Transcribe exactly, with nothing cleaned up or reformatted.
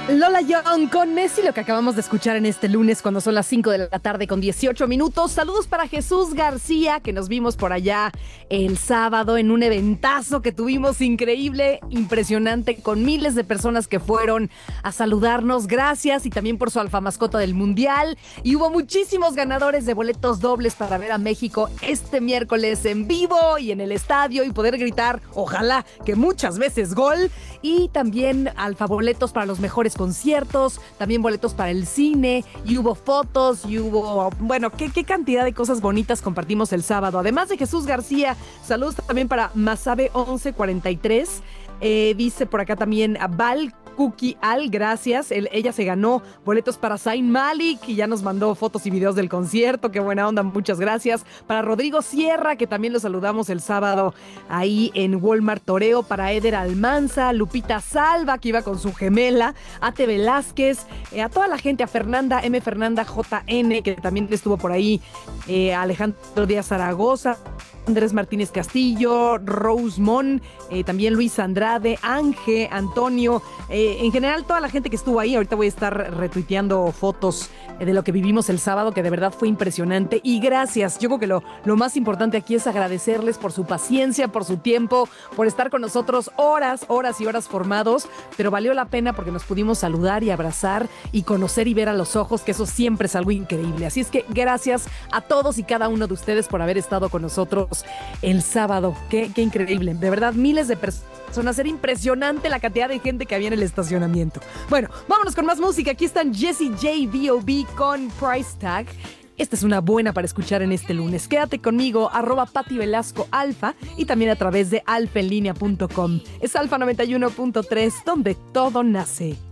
Lola Young con Nessie, lo que acabamos de escuchar en este lunes cuando son las cinco de la tarde con dieciocho minutos. Saludos para Jesús García, que nos vimos por allá el sábado en un eventazo que tuvimos increíble, impresionante, con miles de personas que fueron a saludarnos. Gracias, y también por su alfa mascota del Mundial. Y hubo muchísimos ganadores de boletos dobles para ver a México este miércoles en vivo y en el estadio y poder gritar, ojalá que muchas veces gol. Y también alfa boletos para los mejores conciertos, también boletos para el cine, y hubo fotos, y hubo, bueno, qué, qué cantidad de cosas bonitas compartimos el sábado. Además de Jesús García, saludos también para Masabe once cuarenta y tres, eh, dice por acá también a Val Cookie Al, gracias. Él, ella se ganó boletos para Zayn Malik y ya nos mandó fotos y videos del concierto. Qué buena onda, muchas gracias. Para Rodrigo Sierra, que también lo saludamos el sábado ahí en Walmart Toreo. Para Eder Almanza, Lupita Salva, que iba con su gemela, Ate Velázquez, eh, a toda la gente, a Fernanda M. Fernanda J N, que también estuvo por ahí, eh, Alejandro Díaz Zaragoza, Andrés Martínez Castillo, Rosemont, eh, también Luis Andrade, Ángel, Antonio, eh, en general toda la gente que estuvo ahí. Ahorita voy a estar retuiteando fotos eh, de lo que vivimos el sábado, que de verdad fue impresionante. Y gracias, yo creo que lo, lo más importante aquí es agradecerles por su paciencia, por su tiempo, por estar con nosotros horas, horas y horas formados, pero valió la pena porque nos pudimos saludar y abrazar y conocer y ver a los ojos, que eso siempre es algo increíble. Así es que gracias a todos y cada uno de ustedes por haber estado con nosotros el sábado. Qué, qué increíble, de verdad, miles de personas. Era impresionante la cantidad de gente que había en el estacionamiento. Bueno, vámonos con más música. Aquí están Jessie J, B O B con Price Tag. Esta es una buena para escuchar en este lunes. Quédate conmigo, arroba Pati Velasco Alfa, y también a través de alfa en línea punto com. Es Alfa noventa y uno punto tres, donde todo nace.